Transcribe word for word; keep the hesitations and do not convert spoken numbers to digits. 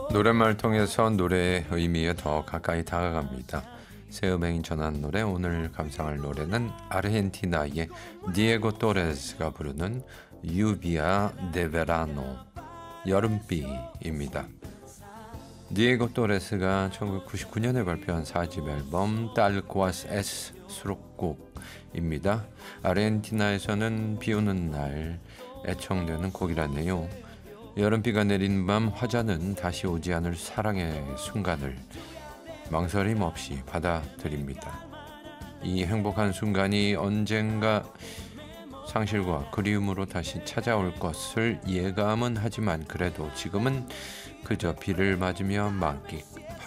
노랫말을 통해서 노래의 의미에 더 가까이 다가갑니다. 새 음행이 전한 노래, 오늘 감상할 노래는 아르헨티나의 디에고 또레스가 부르는 유비아 데 베라노, 여름비입니다. 디에고 또레스가 천구백구십구 년에 발표한 사 집 앨범 Tal Cual Es 수록곡입니다. 아르헨티나에서는 비 오는 날 애청되는 곡이라네요. 여름비가 내린 밤 화자는 다시 오지 않을 사랑의 순간을 망설임 없이 받아들입니다. 이 행복한 순간이 언젠가 상실과 그리움으로 다시 찾아올 것을 예감은 하지만 그래도 지금은 그저 비를 맞으며 만끽,